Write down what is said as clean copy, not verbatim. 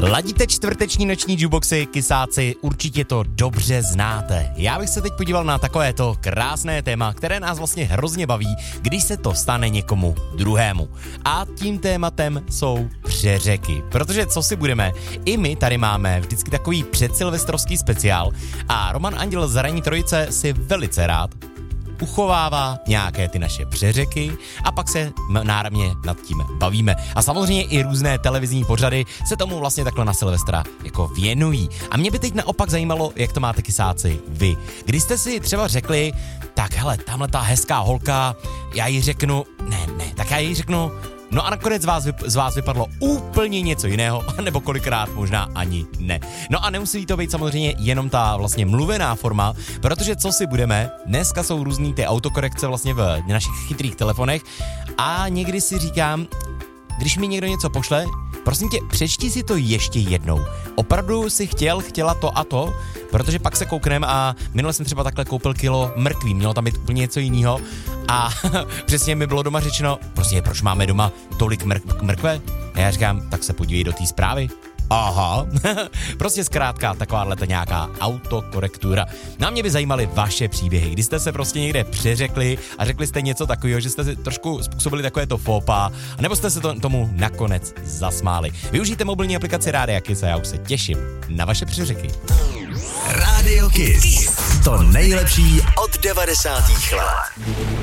Ladíte čtvrteční noční jukeboxy, kysáci, určitě to dobře znáte. Já bych se teď podíval na takovéto krásné téma, které nás vlastně hrozně baví, když se to stane někomu druhému. A tím tématem jsou přeřeky. Protože co si budeme, i my tady máme vždycky takový předsilvestrovský speciál a Roman Anděl z Ranní trojice si velice rád uchovává nějaké ty naše přeřeky a pak se náramně nad tím bavíme. A samozřejmě i různé televizní pořady se tomu vlastně takhle na Silvestra jako věnují. A mě by teď naopak zajímalo, jak to máte kysáci vy. Když jste si třeba řekli, tak hele, tamhle ta hezká holka, já jí řeknu, tak já jí řeknu, no a nakonec z vás vypadlo úplně něco jiného, nebo kolikrát možná ani ne. No a nemusí to být samozřejmě jenom ta vlastně mluvená forma, protože co si budeme, dneska jsou různý ty autokorekce vlastně v našich chytrých telefonech a někdy si říkám, když mi někdo něco pošle, prosím tě, přečti si to ještě jednou. Opravdu si chtěla to a to, protože pak se koukneme a minule jsem třeba takhle koupil kilo mrkví, mělo tam být úplně něco jiného a přesně mi bylo doma řečeno, prostě proč máme doma tolik mrkve? A já říkám, tak se podívej do té zprávy. Aha, prostě zkrátka takováhle nějaká autokorektura. Na mě by zajímaly vaše příběhy, kdy jste se prostě někde přeřekli a řekli jste něco takového, že jste si trošku způsobili takovéto fópa, nebo jste se tomu nakonec zasmáli. Využijte mobilní aplikaci Rádia Kiss a já už se těším na vaše přeřeky. Rádio Kiss. To nejlepší od 90. let.